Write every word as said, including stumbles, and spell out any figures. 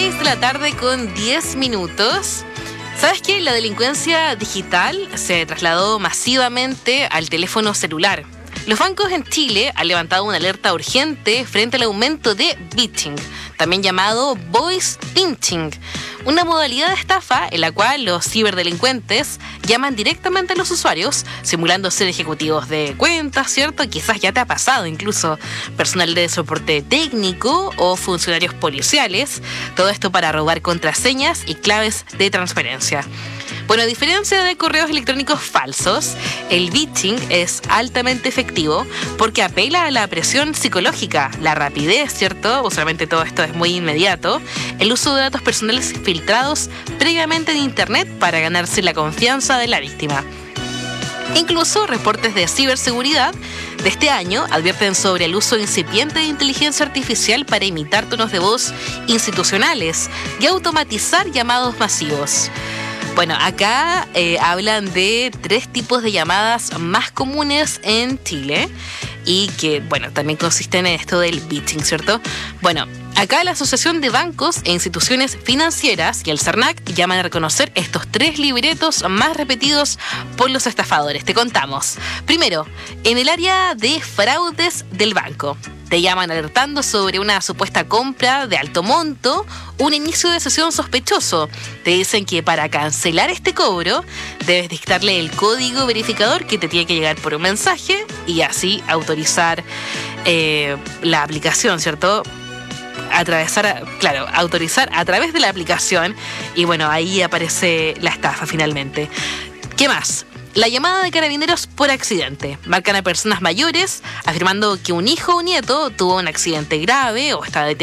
seis de la tarde con diez minutos. ¿Sabes qué? La delincuencia digital se trasladó masivamente al teléfono celular. Los bancos en Chile han levantado una alerta urgente frente al aumento de phishing, también llamado voice pinching, una modalidad de estafa en la cual los ciberdelincuentes llaman directamente a los usuarios, simulando ser ejecutivos de cuentas, ¿cierto? Quizás ya te ha pasado incluso personal de soporte técnico o funcionarios policiales, todo esto para robar contraseñas y claves de transferencia. Bueno, a diferencia de correos electrónicos falsos, el phishing es altamente efectivo porque apela a la presión psicológica, la rapidez, ¿cierto? Usualmente todo esto es muy inmediato, el uso de datos personales filtrados previamente en Internet para ganarse la confianza de la víctima. Incluso reportes de ciberseguridad de este año advierten sobre el uso incipiente de inteligencia artificial para imitar tonos de voz institucionales y automatizar llamados masivos. Bueno, acá eh, hablan de tres tipos de llamadas más comunes en Chile y que, bueno, también consisten en esto del phishing, ¿cierto? Bueno, acá la Asociación de Bancos e Instituciones Financieras y el CERNAC llaman a reconocer estos tres libretos más repetidos por los estafadores. Te contamos. Primero, en el área de fraudes del banco. Te llaman alertando sobre una supuesta compra de alto monto, un inicio de sesión sospechoso. Te dicen que para cancelar este cobro debes dictarle el código verificador que te tiene que llegar por un mensaje y así autorizar eh, la aplicación, ¿cierto? Atravesar, claro, autorizar a través de la aplicación y bueno, ahí aparece la estafa finalmente. ¿Qué más? La llamada de carabineros por accidente. Marcan a personas mayores afirmando que un hijo o nieto tuvo un accidente grave o está detenido